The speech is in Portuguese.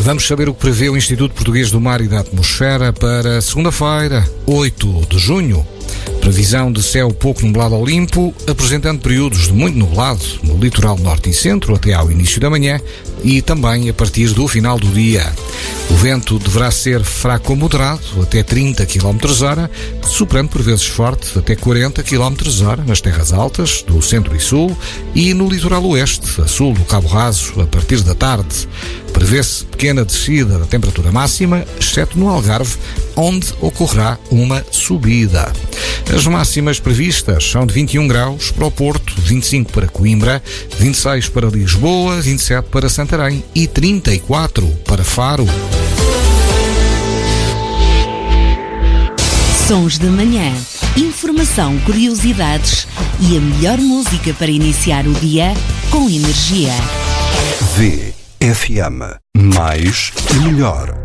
Vamos saber o que prevê o Instituto Português do Mar e da Atmosfera para segunda-feira, 8 de junho. Previsão de céu pouco nublado ao limpo, apresentando períodos de muito nublado no litoral norte e centro até ao início da manhã e também a partir do final do dia. O vento deverá ser fraco ou moderado, até 30 km/h, soprando por vezes forte, até 40 km/h nas terras altas, do centro e sul, e no litoral oeste, a sul do Cabo Raso, a partir da tarde. Prevê-se pequena descida da temperatura máxima, exceto no Algarve, onde ocorrerá uma subida. As máximas previstas são de 21 graus para o Porto, 25 para Coimbra, 26 para Lisboa, 27 para Santarém e 34 para Faro. Sons da Manhã. Informação, curiosidades e a melhor música para iniciar o dia com energia. VFM. Mais e melhor.